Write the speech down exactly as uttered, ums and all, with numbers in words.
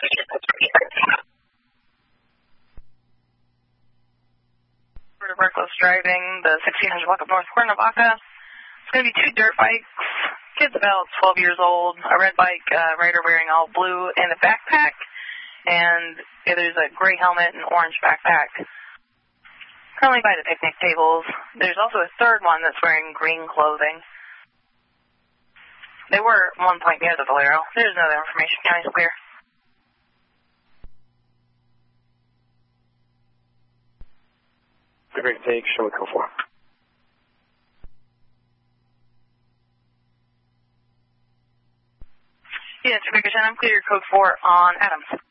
Reckless driving, the sixteen hundred block of North Cuernavaca. It's going to be two dirt bikes, kids about twelve years old, a red bike, uh, rider wearing all blue and a backpack, and yeah, there's a gray helmet and orange backpack. Currently by the picnic tables. There's also a third one that's wearing green clothing. They were at one point near the Bolero. There's no other information. County's clear. Great, take, show me code four. Yeah, Victor, I'm clear, code four on Adams.